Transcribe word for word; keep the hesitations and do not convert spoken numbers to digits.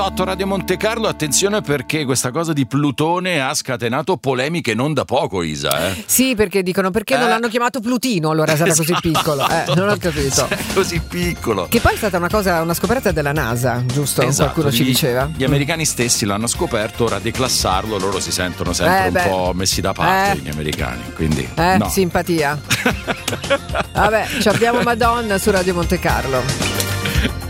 Radio Monte Carlo, attenzione perché questa cosa di Plutone ha scatenato polemiche non da poco, Isa. Eh? Sì, perché dicono perché eh. non l'hanno chiamato Plutino, allora sarà esatto. così piccolo. Eh, non ho capito. È così piccolo. Che poi è stata una cosa, una scoperta della NASA, giusto? Esatto, Qualcuno ci gli, diceva. Gli americani stessi l'hanno scoperto, ora declassarlo loro si sentono sempre eh, un beh. po' messi da parte, eh. gli americani. Quindi Eh, no. simpatia. Vabbè, ci abbiamo Madonna su Radio Monte Carlo.